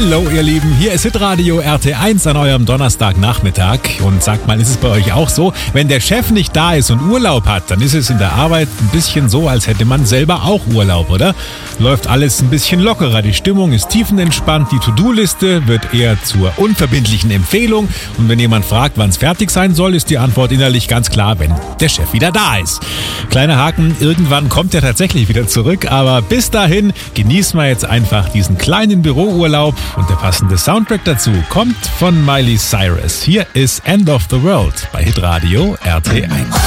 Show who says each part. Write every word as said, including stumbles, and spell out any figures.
Speaker 1: Hallo ihr Lieben, hier ist Hitradio R T eins an eurem Donnerstagnachmittag. Und sagt mal, ist es bei euch auch so, wenn der Chef nicht da ist und Urlaub hat, dann ist es in der Arbeit ein bisschen so, als hätte man selber auch Urlaub, oder? Läuft alles ein bisschen lockerer, die Stimmung ist tiefenentspannt, die To-Do-Liste wird eher zur unverbindlichen Empfehlung. Und wenn jemand fragt, wann es fertig sein soll, ist die Antwort innerlich ganz klar, wenn der Chef wieder da ist. Kleiner Haken, irgendwann kommt er tatsächlich wieder zurück, aber bis dahin genießen wir jetzt einfach diesen kleinen Bürourlaub und der passende Soundtrack dazu kommt von Miley Cyrus. Hier ist End of the World bei Hitradio R T eins.